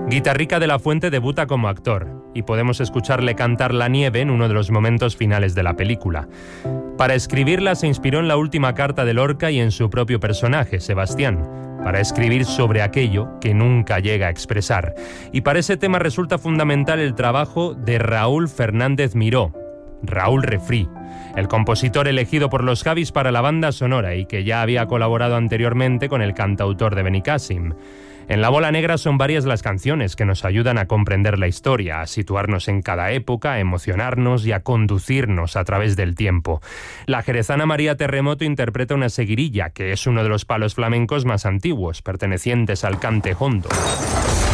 Guitarrica de la Fuente debuta como actor y podemos escucharle cantar La nieve en uno de los momentos finales de la película. Para escribirla se inspiró en la última carta de Lorca y en su propio personaje, Sebastián, para escribir sobre aquello que nunca llega a expresar. Y para ese tema resulta fundamental el trabajo de Raúl Fernández Miró, Raúl Refri, el compositor elegido por los Javis para la banda sonora y que ya había colaborado anteriormente con el cantautor de Benicàssim. En La Bola Negra son varias las canciones que nos ayudan a comprender la historia, a situarnos en cada época, a emocionarnos y a conducirnos a través del tiempo. La jerezana María Terremoto interpreta una seguirilla, que es uno de los palos flamencos más antiguos, pertenecientes al cante hondo.